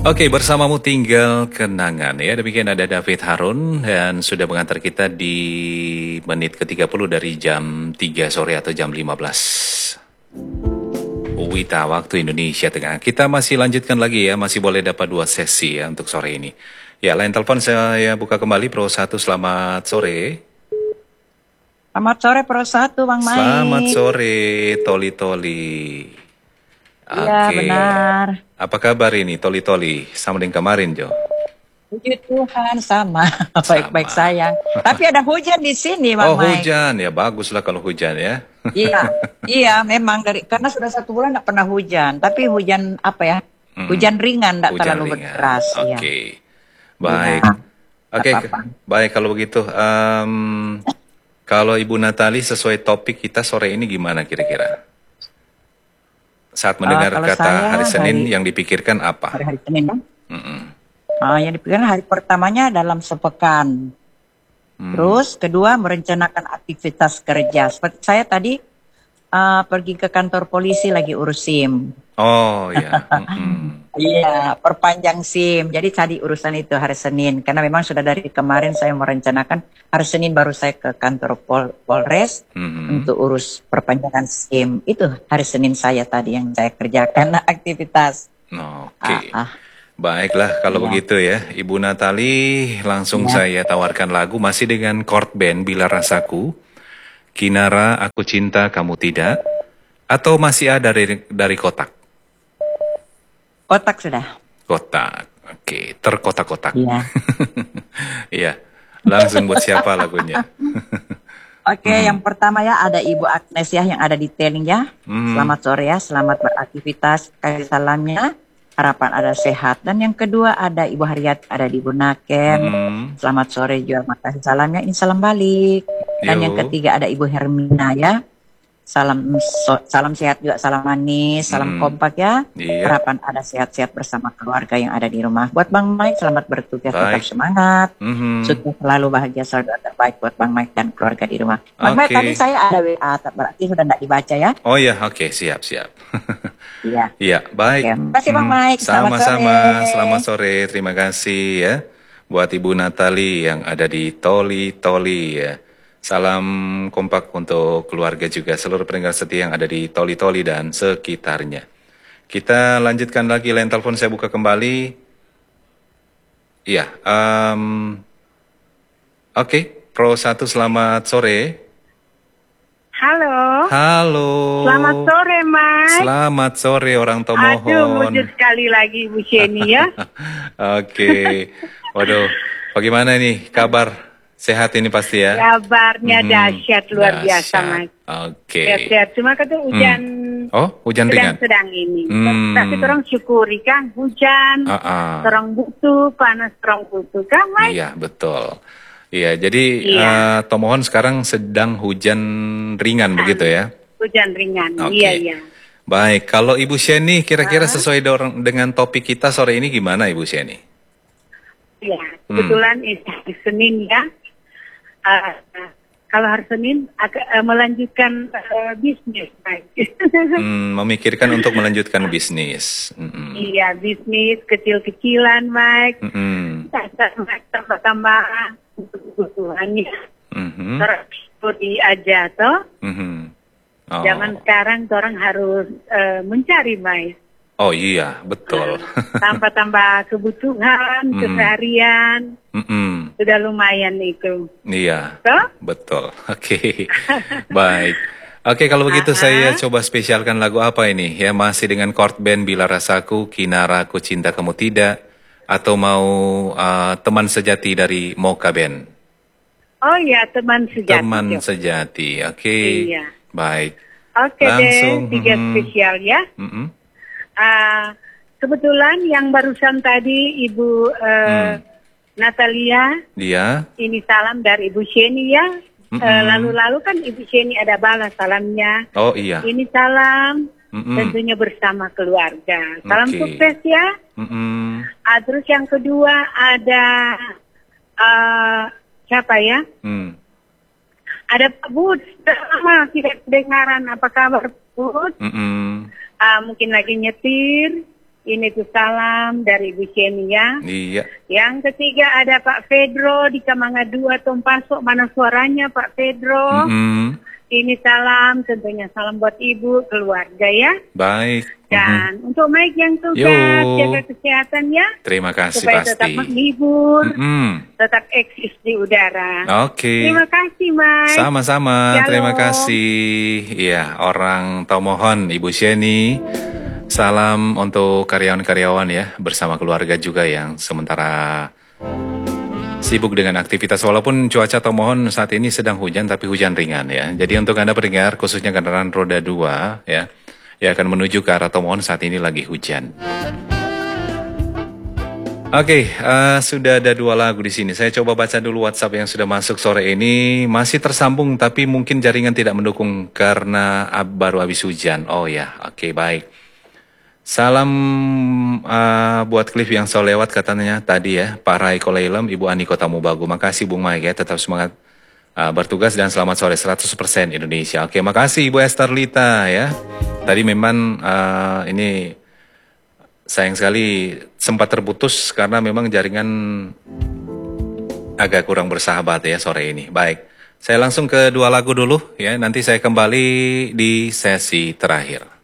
Oke, bersamamu tinggal kenangan ya. Demikian ada David Harun dan sudah mengantar kita di menit ke-30 dari jam 3 sore atau jam 15. Wita waktu Indonesia Tengah. Kita masih lanjutkan lagi ya, masih boleh dapat 2 sesi ya untuk sore ini. Ya, lain telepon saya buka kembali Pro 1, selamat sore. Selamat sore Pro 1, Bang Mai. Selamat sore, Toli-Toli. Iya, benar. Apa kabar ini, Toli-Toli? Sama dengan kemarin, Jo? Puji Tuhan, sama. Baik-baik sayang. Tapi ada hujan di sini, Bang Mai. Oh, hujan. Ya, baguslah kalau hujan ya. Iya, memang karena sudah 1 bulan nggak pernah hujan. Tapi hujan apa ya? Hujan ringan, nggak terlalu berderas. Oke. Baik. Ya, Oke, baik kalau begitu. Kalau Ibu Natali sesuai topik kita sore ini gimana kira-kira? Saat mendengar kata hari Senin yang dipikirkan apa? Hari Senin kan? Yang dipikirkan hari pertamanya dalam sepekan. Terus kedua merencanakan aktivitas kerja. Seperti saya tadi pergi ke kantor polisi lagi urus SIM. Oh ya. Iya, perpanjang SIM. Jadi tadi urusan itu hari Senin. Karena memang sudah dari kemarin saya merencanakan hari Senin baru saya ke kantor Polres untuk urus perpanjangan SIM. Itu hari Senin saya tadi yang saya kerjakan aktivitas. Oke. Baiklah kalau begitu ya. Ibu Natali, langsung saya tawarkan lagu masih dengan chord band Bila Rasaku, Kinara Aku Cinta Kamu Tidak, atau masih ada dari kotak? Kotak sudah. Kotak, oke. Terkotak-kotak. Iya. Iya, langsung buat siapa lagunya? Oke, yang pertama ya ada Ibu Agnes ya yang ada di Teling ya. Selamat sore ya, selamat beraktivitas. Kasih salamnya, harapan ada sehat. Dan yang kedua ada Ibu Haryat ada di Bunaken. Selamat sore juga, makasih salamnya, salam balik. Dan yang ketiga ada Ibu Hermina ya. Salam sehat juga, salam manis, salam kompak ya. Harapan ada sehat-sehat bersama keluarga yang ada di rumah. Buat Bang Mike, selamat bertugas, tetap semangat. Sukses selalu, bahagia selalu, terbaik buat Bang Mike dan keluarga di rumah. Bang Mike, tadi saya ada WA, berarti sudah tidak dibaca ya? Oh ya, oke, siap. Iya. Iya, baik. Terima kasih Bang Mike. Sama-sama, selamat sore. Terima kasih ya. Buat Ibu Natali yang ada di Toli-Toli ya. Salam kompak untuk keluarga juga, seluruh pendengar setia yang ada di Toli-Toli dan sekitarnya. Kita lanjutkan lagi, line telepon saya buka kembali. Iya, oke, Pro 1 selamat sore. Halo. Selamat sore, Mas. Selamat sore orang Tomohon. Aduh, wujud sekali lagi Ibu Sheni ya. Oke. Waduh, bagaimana nih kabar? Sehat ini pasti ya? Kabarnya dahsyat, luar biasa, Mas. Oke. Sehat. Cuma kata hujan. Hujan ringan? Sedang ini. Tapi orang syukuri kan, hujan. Orang butuh, panas orang butuh kan, Mas? Iya, betul. Iya, jadi Tomohon sekarang sedang hujan ringan begitu ya? Hujan ringan, iya. Baik, kalau Ibu Sheni kira-kira sesuai dengan topik kita sore ini gimana Ibu Sheni? Iya, kebetulan hari Senin ya. Kalau hari Senin melanjutkan bisnis, memikirkan untuk melanjutkan bisnis. Iya, bisnis kecil-kecilan, Mike. Tambah-tambah kebutuhannya. Terus aja toh. Zaman sekarang orang harus mencari, Mike. Oh iya, betul. Tambah-tambah kebutuhan, keseharian. Sudah lumayan itu. Iya, betul. Oke, baik. Oke, kalau begitu saya coba spesialkan lagu apa ini? Ya, masih dengan chord band Bila Rasaku, Kinara Aku Cinta Kamu Tidak, atau mau Teman Sejati dari Mocha Band? Oh iya, Teman Sejati. Teman Sejati, oke. Iya. Baik. Oke deh, 3 spesial ya. Kebetulan yang barusan tadi Ibu Natalia, ini salam dari Ibu Sheni ya. Lalu-lalu kan Ibu Sheni ada balas salamnya. Oh iya. Ini salam tentunya bersama keluarga. Salam sukses ya. Terus yang kedua ada siapa ya? Ada Pak Bud, lama tidak kedengaran. Apa kabar Bud? Mungkin lagi nyetir Ini tuh salam dari Ibu Sheni ya. Iya. Yang ketiga ada Pak Pedro di Kamanga 2 Tompasok. Mana suaranya Pak Pedro? Ini salam, tentunya salam buat Ibu, keluarga ya. Baik. Dan untuk Mike yang tugas, jaga kesehatan ya. Terima kasih supaya pasti. tetap menghibur, tetap eksis di udara. Oke. Terima kasih Mike. Sama-sama, Shalom. terima kasih. Iya, orang Tomohon, Ibu Sheni. Salam untuk karyawan-karyawan ya, bersama keluarga juga yang sementara sibuk dengan aktivitas. Walaupun cuaca Tomohon saat ini sedang hujan, tapi hujan ringan ya. Jadi untuk Anda pendengar, khususnya kendaraan roda 2 ya, yang akan menuju ke arah Tomohon saat ini lagi hujan. Oke, sudah ada 2 lagu di sini. Saya coba baca dulu WhatsApp yang sudah masuk sore ini. Masih tersambung, tapi mungkin jaringan tidak mendukung karena baru habis hujan. Oh ya, oke, baik. Salam buat Cliff yang so lewat katanya tadi ya, Pak Rai Koleilem, Ibu Ani Kota Mubagu. Makasih Bung Mike ya, tetap semangat bertugas dan selamat sore 100% Indonesia. Oke, makasih Ibu Esther Lita ya. Tadi memang ini sayang sekali sempat terputus karena memang jaringan agak kurang bersahabat ya sore ini. Baik, saya langsung ke 2 lagu dulu ya, nanti saya kembali di sesi terakhir.